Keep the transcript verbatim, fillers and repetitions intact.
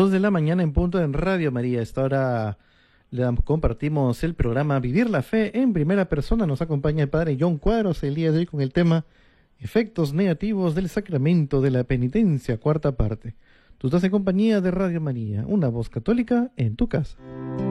Dos de la mañana en punto en Radio María. Esta hora le damos- compartimos el programa Vivir la Fe en primera persona. Nos acompaña el padre John Cuadros el día de hoy con el tema Efectos negativos del sacramento de la penitencia, cuarta parte. Tú estás en compañía de Radio María, una voz católica en tu casa.